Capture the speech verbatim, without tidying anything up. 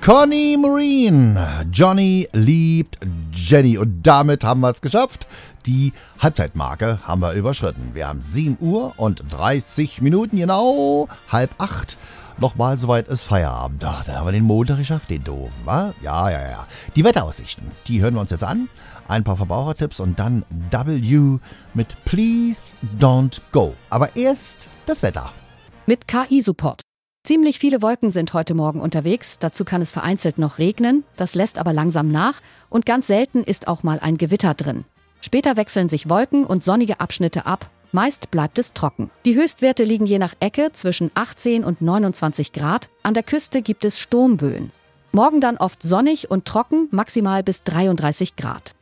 Connie Marine, Johnny liebt Jenny. Und damit haben wir es geschafft. Die Halbzeitmarke haben wir überschritten. Wir haben sieben Uhr und dreißig Minuten, genau halb acht. Nochmal, soweit ist Feierabend. Ach, dann haben wir den Montag geschafft, den doofen, wa? Ja, ja, ja. Die Wetteraussichten, die hören wir uns jetzt an. Ein paar Verbrauchertipps und dann W mit Please Don't Go. Aber erst das Wetter. Mit K I-Support. Ziemlich viele Wolken sind heute Morgen unterwegs. Dazu kann es vereinzelt noch regnen. Das lässt aber langsam nach. Und ganz selten ist auch mal ein Gewitter drin. Später wechseln sich Wolken und sonnige Abschnitte ab. Meist bleibt es trocken. Die Höchstwerte liegen je nach Ecke zwischen achtzehn und neunundzwanzig Grad. An der Küste gibt es Sturmböen. Morgen dann oft sonnig und trocken, maximal bis dreiunddreißig Grad.